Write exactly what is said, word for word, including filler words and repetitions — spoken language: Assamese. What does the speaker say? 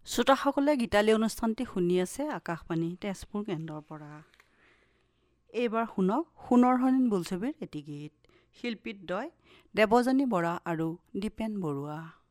শ্ৰোতাসকলে গীতালি অনুষ্ঠানটি শুনি আছে আকাশবাণী তেজপুৰ কেন্দ্ৰৰ পৰা। এইবাৰ শুনক সোণৰ হৰিণ বোলছবিৰ এটি গীত। শিল্পীদ্বয় দেৱযানী বৰা আৰু দীপেন বৰুৱা।